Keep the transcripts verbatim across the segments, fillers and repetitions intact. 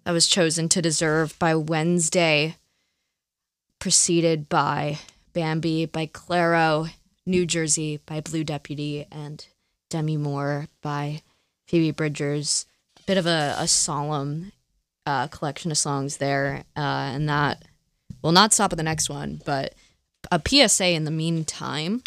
that was chosen to Deserve by Wednesday, preceded by Bambi by Clairo, New Jersey by Blue Deputy, and Demi Moore by Phoebe Bridgers. A bit of a, a solemn uh, collection of songs there, uh, and that will not stop at the next one, but a P S A in the meantime.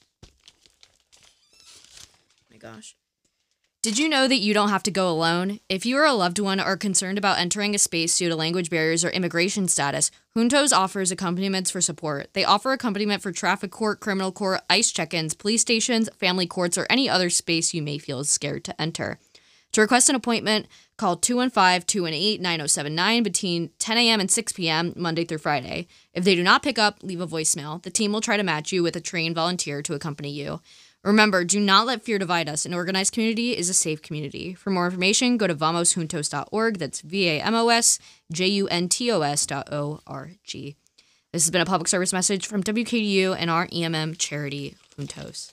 Oh my gosh. Did you know that you don't have to go alone? If you or a loved one are concerned about entering a space due to language barriers or immigration status, Juntos offers accompaniments for support. They offer accompaniment for traffic court, criminal court, ICE check-ins, police stations, family courts, or any other space you may feel scared to enter. To request an appointment, call two one five, two one eight, nine oh seven nine between ten a.m. and six p.m. Monday through Friday. If they do not pick up, leave a voicemail. The team will try to match you with a trained volunteer to accompany you. Remember, do not let fear divide us. An organized community is a safe community. For more information, go to vamos juntos dot org. That's V A M O S J U N T O S dot O R G. This has been a public service message from W K D U and our E M M charity, Juntos.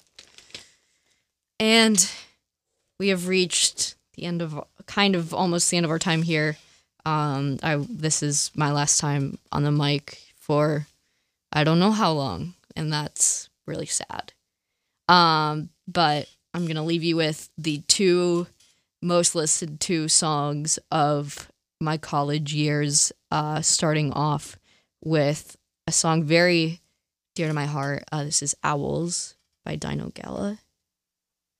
And we have reached the end of, kind of almost the end of our time here. Um, I This is my last time on the mic for I don't know how long, and that's really sad. Um, but I'm going to leave you with the two most listened to songs of my college years, uh, starting off with a song very dear to my heart. Uh, this is Owls by Dino Gala.